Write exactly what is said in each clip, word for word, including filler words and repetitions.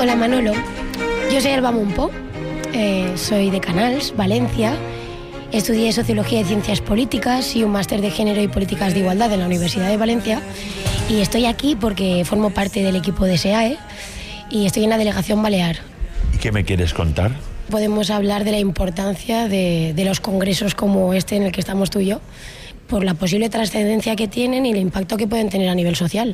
Hola Manolo, yo soy Alba Monpó, eh, soy de Canals, Valencia. Estudié Sociología y Ciencias Políticas y un máster de Género y Políticas de Igualdad en la Universidad de Valencia. Y estoy aquí porque formo parte del equipo de S E A E y estoy en la delegación balear. ¿Y qué me quieres contar? Podemos hablar de la importancia de, de los congresos como este en el que estamos tú y yo, por la posible trascendencia que tienen y el impacto que pueden tener a nivel social.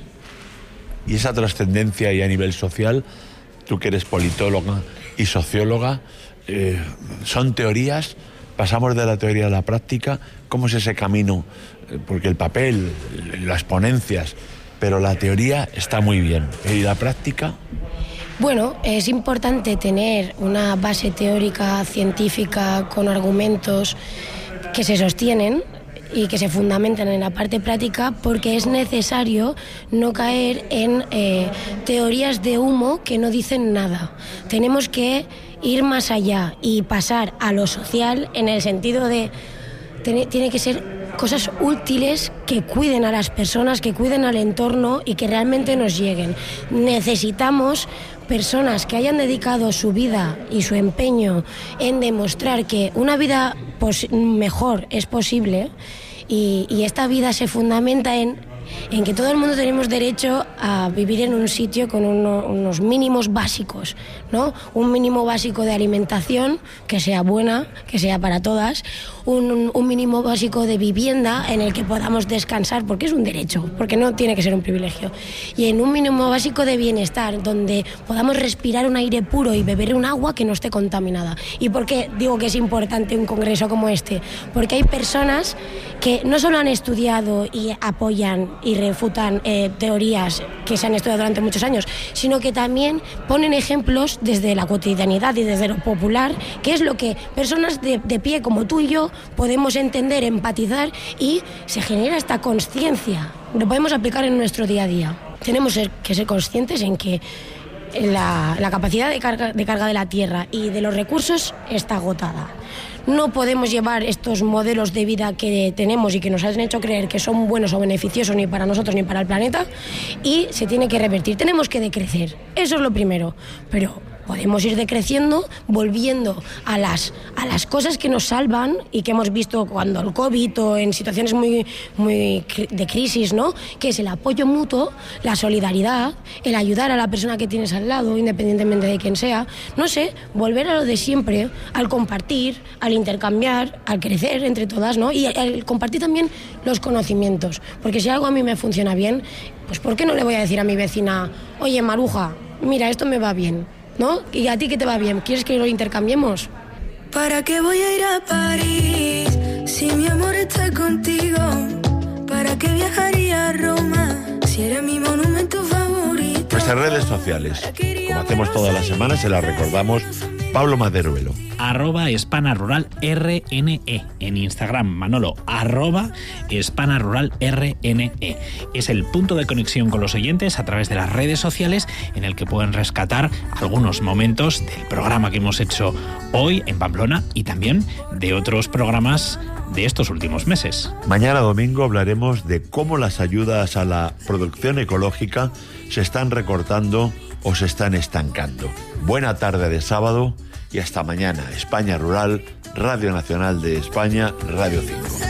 Y esa trascendencia y a nivel social, tú que eres politóloga y socióloga, eh, son teorías. Pasamos de la teoría a la práctica. ¿Cómo es ese camino? Porque el papel, las ponencias, pero la teoría está muy bien. ¿Y la práctica? Bueno, es importante tener una base teórica, científica, con argumentos que se sostienen y que se fundamentan en la parte práctica, porque es necesario no caer en eh, teorías de humo que no dicen nada. Tenemos que ir más allá y pasar a lo social en el sentido de tiene, tiene que ser cosas útiles que cuiden a las personas, que cuiden al entorno y que realmente nos lleguen. Necesitamos personas que hayan dedicado su vida y su empeño en demostrar que una vida pos- mejor es posible, y, y esta vida se fundamenta en, en que todo el mundo tenemos derecho a vivir en un sitio con uno, unos mínimos básicos, ¿no? Un mínimo básico de alimentación que sea buena, que sea para todas, un, un mínimo básico de vivienda en el que podamos descansar, porque es un derecho, porque no tiene que ser un privilegio, y en un mínimo básico de bienestar, donde podamos respirar un aire puro y beber un agua que no esté contaminada. ¿Y por qué digo que es importante un congreso como este? Porque hay personas que no solo han estudiado y apoyan y refutan eh, teorías que se han estudiado durante muchos años, sino que también ponen ejemplos desde la cotidianidad y desde lo popular, que es lo que personas de, de pie como tú y yo podemos entender, empatizar, y se genera esta conciencia. Lo podemos aplicar en nuestro día a día. Tenemos que ser conscientes en que la, la capacidad de carga, de carga de la tierra y de los recursos está agotada. No podemos llevar estos modelos de vida que tenemos y que nos han hecho creer que son buenos o beneficiosos ni para nosotros ni para el planeta, y se tiene que revertir. Tenemos que decrecer, eso es lo primero, pero podemos ir decreciendo volviendo a las, a las cosas que nos salvan y que hemos visto cuando el COVID o en situaciones muy, muy de crisis, ¿no? Que es el apoyo mutuo, la solidaridad, el ayudar a la persona que tienes al lado, independientemente de quién sea. No sé, volver a lo de siempre, al compartir, al intercambiar, al crecer entre todas, ¿no? Y al compartir también los conocimientos, porque si algo a mí me funciona bien, pues ¿por qué no le voy a decir a mi vecina: oye, Maruja, mira, esto me va bien, ¿no? ¿Y a ti qué te va bien? ¿Quieres que lo intercambiemos? ¿Para qué voy a ir a París si mi amor está contigo? ¿Para qué viajaría a Roma si era mi monumento favorito? Nuestras redes sociales, como hacemos todas las semanas, se las recordamos. Pablo Maderuelo. Arroba Hispana Rural R N E. En Instagram, Manolo, arroba Hispana Rural R N E. Es el punto de conexión con los oyentes a través de las redes sociales, en el que pueden rescatar algunos momentos del programa que hemos hecho hoy en Pamplona y también de otros programas de estos últimos meses. Mañana domingo hablaremos de cómo las ayudas a la producción ecológica se están recortando o se están estancando. Buena tarde de sábado y hasta mañana. España Rural, Radio Nacional de España, Radio cinco.